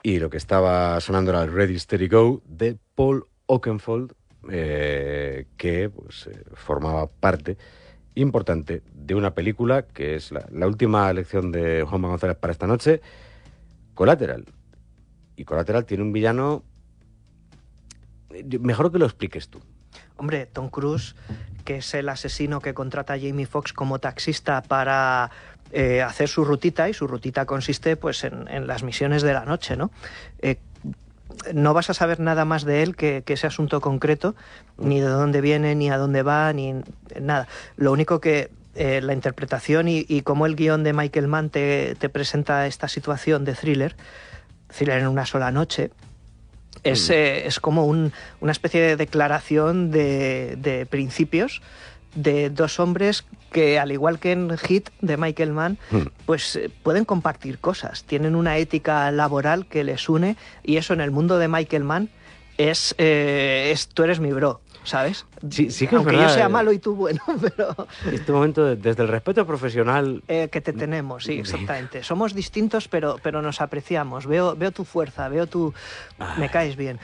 Y lo que estaba sonando era el Ready, Steady, Go de Paul Oakenfold, que pues, formaba parte importante de una película que es la última elección de Juanma González para esta noche, Collateral. Y Collateral tiene un villano... Mejor que lo expliques tú. Hombre, Tom Cruise, que es el asesino que contrata a Jamie Foxx como taxista para hacer su rutita, y su rutita consiste pues en las misiones de la noche, ¿no? No vas a saber nada más de él que ese asunto concreto, ni de dónde viene, ni a dónde va, ni nada. Lo único que la interpretación y cómo el guión de Michael Mann te presenta esta situación de thriller en una sola noche, es como una especie de declaración de principios de dos hombres que, al igual que en Hit de Michael Mann, pues pueden compartir cosas, tienen una ética laboral que les une, y eso en el mundo de Michael Mann es tú eres mi bro, ¿sabes? Sí que aunque es verdad, yo sea malo y tú bueno, pero... En este momento, desde el respeto profesional... que te tenemos, sí, exactamente. Somos distintos, pero nos apreciamos. Veo tu fuerza, me caes bien.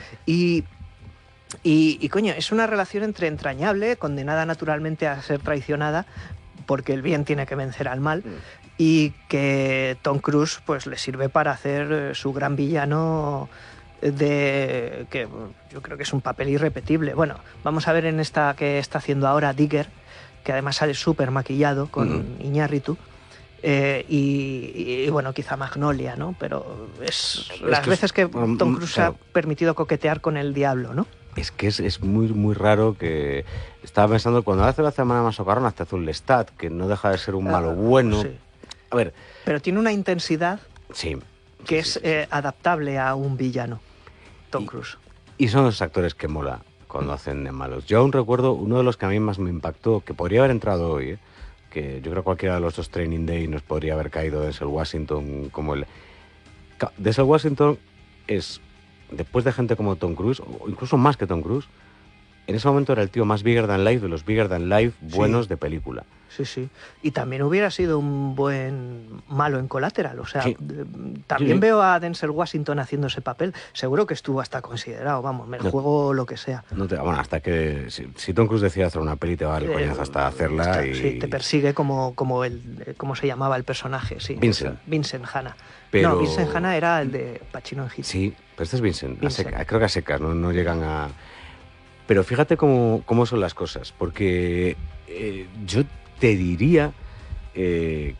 Y coño, es una relación entrañable, condenada naturalmente a ser traicionada, porque el bien tiene que vencer al mal, y que Tom Cruise pues le sirve para hacer su gran villano, que yo creo que es un papel irrepetible. Bueno, vamos a ver en esta que está haciendo ahora, Digger, que además sale súper maquillado con Iñárritu. Y bueno, quizá Magnolia, ¿no? Pero es las veces que Tom Cruise ha permitido coquetear con el diablo, ¿no? Es que es muy, muy raro que... Estaba pensando, cuando hace la semana más socarrón, hasta hace un Lestat, que no deja de ser un malo bueno. Sí. A ver... Pero tiene una intensidad que es adaptable a un villano, Tom Cruise. Y son los actores que mola cuando hacen de malos. Yo aún recuerdo uno de los que a mí más me impactó, que podría haber entrado hoy, que yo creo que cualquiera de los dos Training Day nos podría haber caído Denzel Washington como el... Denzel Washington es... Después de gente como Tom Cruise, o incluso más que Tom Cruise, en ese momento era el tío más bigger than life de los bigger than life buenos de película. Sí. Y también hubiera sido un buen malo en Collateral. O sea, también veo a Denzel Washington haciendo ese papel. Seguro que estuvo hasta considerado. Vamos, me juego lo que sea. Bueno, hasta que... Si Tom Cruise decide hacer una peli, te va a dar el coñazo hasta hacerla. Sí, te persigue como ¿cómo se llamaba el personaje? Sí, Vincent Hanna. Pero... No, Vincent Hanna era el de Pacino en Hit. Sí, pero este es Vincent. Creo que a secas, no llegan a... Pero fíjate cómo son las cosas, porque yo te diría que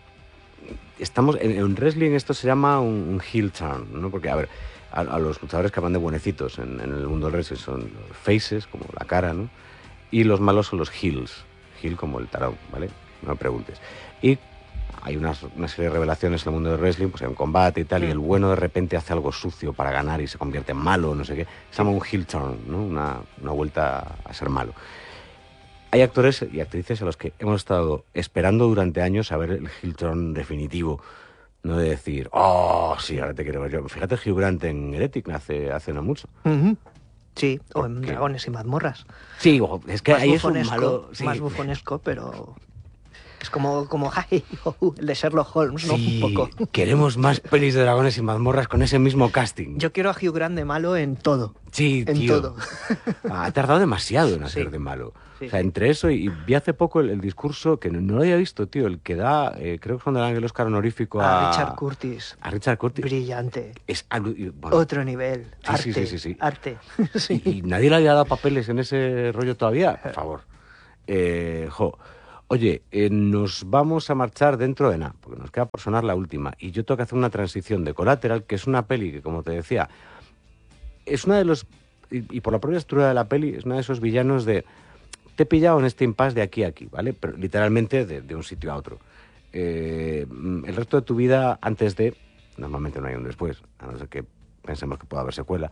estamos... En wrestling esto se llama un heel turn, ¿no? Porque, a ver, a los luchadores que van de buenecitos en el mundo del wrestling son los faces, como la cara, ¿no? Y los malos son los heels. Heel como el tarot, ¿vale? No me preguntes. Y hay una serie de revelaciones en el mundo del wrestling, pues hay un combate y tal, y el bueno de repente hace algo sucio para ganar y se convierte en malo, no sé qué. Se llama un heel turn, ¿no? Una vuelta a ser malo. Hay actores y actrices a los que hemos estado esperando durante años a ver el heel turn definitivo. No de decir, oh, sí, ahora te quiero ver yo. Fíjate Hugh Grant en Heretic hace no mucho. Sí, o en Dragones y Mazmorras. Sí, es que ahí es un malo... Más bufonesco, pero... Es como el de Sherlock Holmes, ¿no? Sí, un poco. Queremos más pelis de Dragones y Mazmorras con ese mismo casting. Yo quiero a Hugh Grant de malo en todo. Sí, en tío. todo. Ha tardado demasiado en hacer de malo. O sea, entre eso y vi hace poco el discurso, que no lo había visto, tío, el que da, creo que cuando dan el Oscar honorífico a Richard Curtis. A Richard Curtis. Brillante. Es otro nivel. Sí. Arte. Y nadie le había dado papeles en ese rollo todavía. Por favor. Oye, nos vamos a marchar dentro de nada, porque nos queda por sonar la última. Y yo tengo que hacer una transición de Collateral, que es una peli que, como te decía, es una de los... Y por la propia estructura de la peli, es uno de esos villanos de... Te he pillado en este impasse de aquí a aquí, ¿vale? Pero literalmente de un sitio a otro. El resto de tu vida antes de... Normalmente no hay un después, a no ser que pensemos que pueda haber secuela.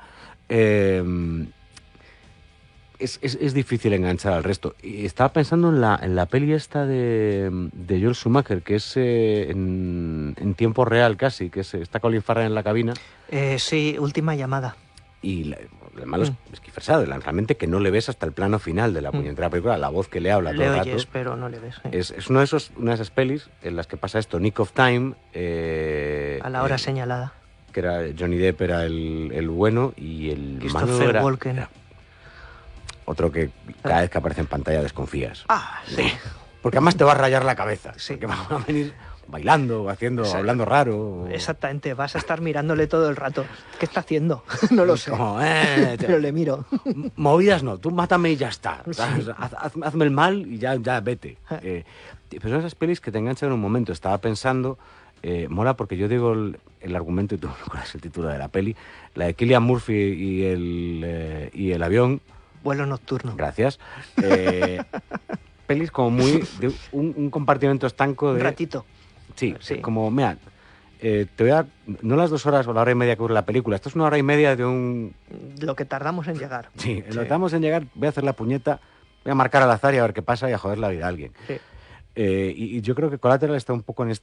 Es difícil enganchar al resto. Y estaba pensando en la peli esta de Joel Schumacher, que es en tiempo real casi, que está Colin Farrell en la cabina. Sí, Última Llamada. Y el malo es Kiefer Sutherland, realmente, que no le ves hasta el plano final de la puñetera película, la voz que le habla todo el rato. Le oyes, pero no le ves. Es una de esas pelis en las que pasa esto, Nick of Time. A la hora señalada. que era Johnny Depp era el bueno y el malo Christopher era Walken. otro que cada vez que aparece en pantalla desconfías. Sí. Porque además te va a rayar la cabeza. Sí. Porque va a venir bailando, hablando raro. Exactamente, vas a estar mirándole todo el rato. ¿Qué está haciendo? No lo sé. Como, pero le miro. Movidas no, tú mátame y ya está. Sí. Hazme el mal y ya vete. Pero son esas pelis que te enganchan en un momento. Estaba pensando, mola porque yo digo el argumento, y tú no recuerdas el título de la peli, la de Cillian Murphy y el avión. Vuelo nocturno. Gracias. Pelis como muy de un compartimento estanco de... Un ratito. Sí, como, mira, te voy a... No las 2 horas o la hora y media que dura la película, esto es 1 hora y media de un... Lo que tardamos en llegar. Sí, lo que tardamos en llegar, voy a hacer la puñeta, voy a marcar al azar y a ver qué pasa y a joder la vida a alguien. Sí. Y yo creo que Collateral está un poco en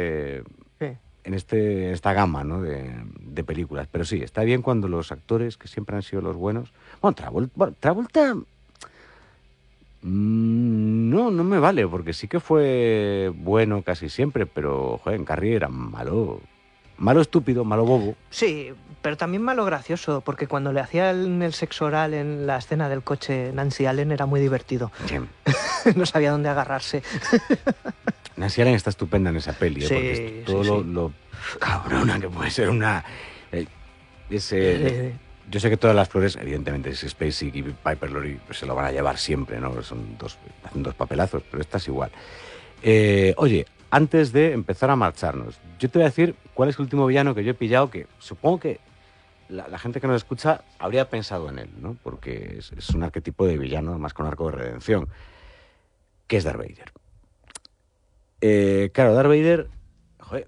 esta gama, ¿no? de películas. Pero sí, está bien cuando los actores, que siempre han sido los buenos... Travolta... No me vale, porque sí que fue bueno casi siempre, pero, joder, en Carrie era malo. Malo estúpido, malo bobo. Sí, pero también malo gracioso, porque cuando le hacía el sexo oral en la escena del coche Nancy Allen era muy divertido. Sí. No sabía dónde agarrarse. Nancy Allen está estupenda en esa peli, Sí, porque es todo sí. lo cabrona que puede ser una... Yo sé que todas las flores, evidentemente, es Spacey y Piper Laurie, pues se lo van a llevar siempre, ¿no? Hacen dos papelazos, pero esta es igual. Oye, antes de empezar a marcharnos, yo te voy a decir cuál es el último villano que yo he pillado, que supongo que la gente que nos escucha habría pensado en él, ¿no? Porque es un arquetipo de villano, además con arco de redención, que es Darth Vader. Claro, Darth Vader, joder,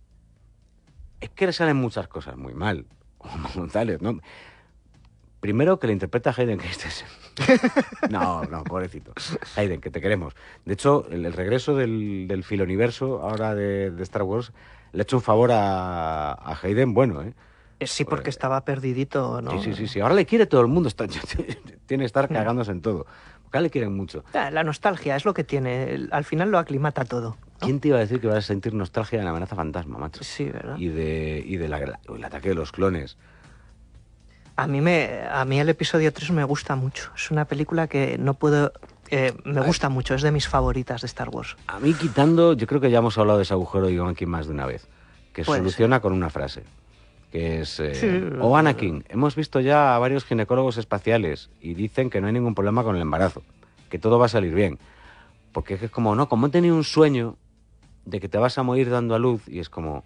es que le salen muchas cosas muy mal, como tales, ¿no? Primero, que le interpreta a Hayden Christensen. No, pobrecito. Hayden, que te queremos. De hecho, el regreso del filoniverso ahora de Star Wars le ha hecho un favor a Hayden, bueno, ¿eh? Sí, porque estaba perdidito, ¿no? Sí. Ahora le quiere todo el mundo. Tiene que estar cagándose en todo. Porque ahora le quieren mucho. La nostalgia es lo que tiene. Al final lo aclimata todo, ¿no? ¿Quién te iba a decir que vas a sentir nostalgia de La amenaza fantasma, macho? Sí, ¿verdad? Y el ataque de los clones. A mí el episodio 3 me gusta mucho. Es una película que no puedo... me gusta mucho, es de mis favoritas de Star Wars. A mí quitando, yo creo que ya hemos hablado de ese agujero de Anakin más de una vez, que soluciona con una frase, que es... Anakin, hemos visto ya a varios ginecólogos espaciales y dicen que no hay ningún problema con el embarazo, que todo va a salir bien. Porque es como, no, como he tenido un sueño de que te vas a morir dando a luz, y es como...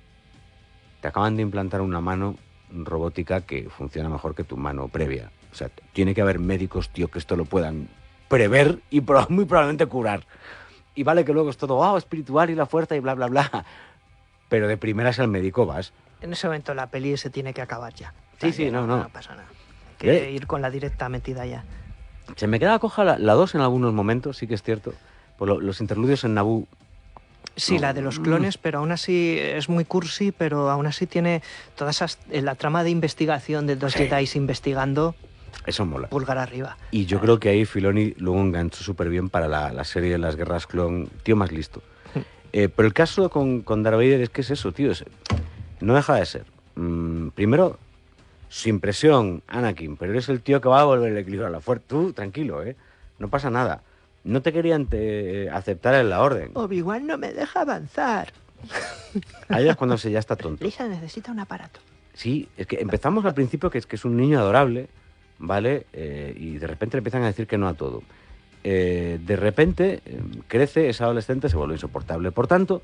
Te acaban de implantar una mano robótica que funciona mejor que tu mano previa. O sea, tiene que haber médicos, tío, que esto lo puedan prever y muy probablemente curar. Y vale que luego es todo, espiritual y la fuerza y bla, bla, bla. Pero de primeras al médico vas. En ese momento la peli se tiene que acabar ya. Sí, no. No pasa nada. Hay que ir con la directa metida ya. Se me queda coja la 2 en algunos momentos, sí que es cierto. Por los interludios en Naboo. Sí, no. La de los clones, pero aún así es muy cursi, pero aún así tiene toda la trama de investigación de dos Jedis investigando. Eso mola. Pulgar arriba. Y yo creo que ahí Filoni luego enganchó súper bien para la serie de las guerras clon. Tío más listo. Pero el caso con Darth Vader es que es eso, tío. No deja de ser. Primero, sin presión, Anakin, pero eres el tío que va a volver el equilibrio a la fuerza. Tú, tranquilo, no pasa nada. No te querían aceptar en la orden. Obi-Wan no me deja avanzar. Ahí es cuando ya está tonto. Lisa necesita un aparato. Sí, es que empezamos al principio que es un niño adorable, ¿vale? Y de repente le empiezan a decir que no a todo. De repente crece, es adolescente, se vuelve insoportable. Por tanto,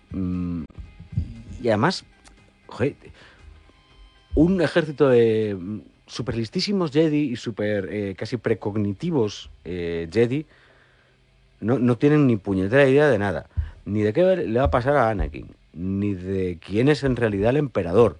y además, joder, un ejército de super listísimos Jedi y super casi precognitivos Jedi no tienen ni puñetera idea de nada. Ni de qué le va a pasar a Anakin, ni de quién es en realidad el emperador.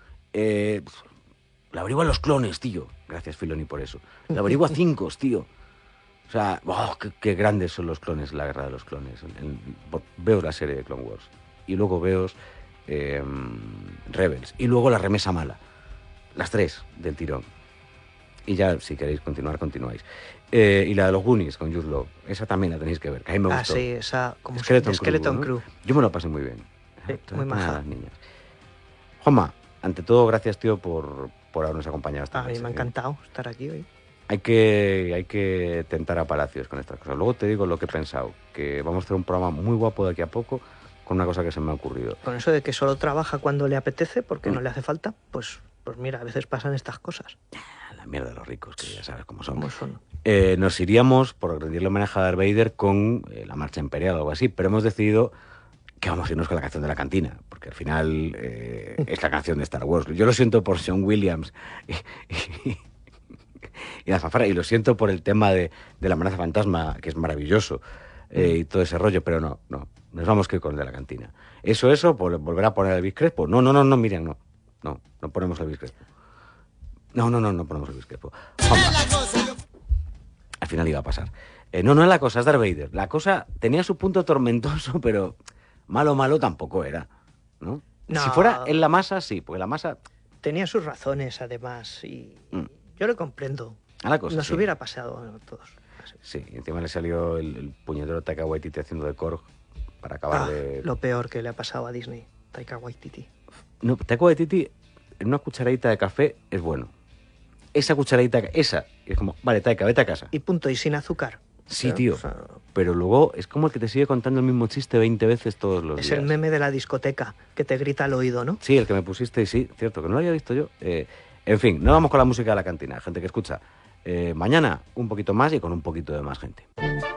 Lo averiguan los clones, tío. Gracias, Filoni, por eso. Lo averigua 5, tío. O sea, qué grandes son los clones, la guerra de los clones. Veo la serie de Clone Wars. Y luego veo Rebels. Y luego la remesa mala. Las 3 del tirón. Y ya, si queréis continuar, continuáis. Y la de los Goonies con Jude Law. Esa también la tenéis que ver, que a mí me gustó. Sí, esa como Skeleton Crew, Crew. ¿no? Yo me lo pasé muy bien. Sí, muy maja. Las niñas. Juanma, ante todo, gracias, tío, por habernos acompañado esta noche. A mí me ha encantado estar aquí hoy. Hay que tentar a Palacios con estas cosas. Luego te digo lo que he pensado, que vamos a hacer un programa muy guapo de aquí a poco con una cosa que se me ha ocurrido. Con eso de que solo trabaja cuando le apetece, porque no le hace falta, pues mira, a veces pasan estas cosas. La mierda de los ricos, que ya sabes cómo son. ¿Cómo son? Nos iríamos, por rendirle homenaje a Darth Vader, con la Marcha Imperial o algo así, pero hemos decidido que vamos a irnos con la canción de la cantina, porque al final es la canción de Star Wars. Yo lo siento por Sean Williams y la fanfarra, y lo siento por el tema de la amenaza fantasma, que es maravilloso, y todo ese rollo, pero no, nos vamos que con el de la cantina. Eso, volver a poner el Elvis Crespo. No, Miriam, no ponemos el Elvis Crespo. No ponemos el Elvis Crespo. Al final iba a pasar. No es la cosa, es Darth Vader. La cosa tenía su punto tormentoso, pero malo tampoco era, ¿no? No. Si fuera en la masa, sí, porque la masa... Tenía sus razones, además, y yo lo comprendo. A la cosa, Nos sí. hubiera pasado a todos. Así. Sí, y encima le salió el puñetero Taika Waititi haciendo de Korg para acabar de... Lo peor que le ha pasado a Disney, Taika Waititi. No, Taika Waititi en una cucharadita de café es bueno. Esa cucharadita, esa, es como, vale, Taika, vete a casa. Y punto, y sin azúcar. Sí, tío, pero luego es como el que te sigue contando el mismo chiste 20 veces todos los días. Es el meme de la discoteca, que te grita al oído, ¿no? Sí, el que me pusiste, y sí, cierto, que no lo había visto yo. En fin, no vamos con la música de la cantina, gente que escucha. Mañana un poquito más y con un poquito de más gente.